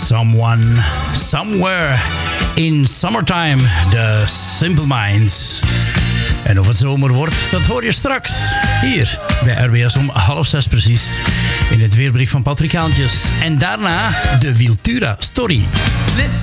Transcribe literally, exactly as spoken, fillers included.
Someone, Somewhere in Summertime, The Simple Minds. En of het zomer wordt, dat hoor je straks. Hier, bij R W S om half zes precies. In het weerbericht van Patrick Haantjes. En daarna de Wiltura Story. Listen.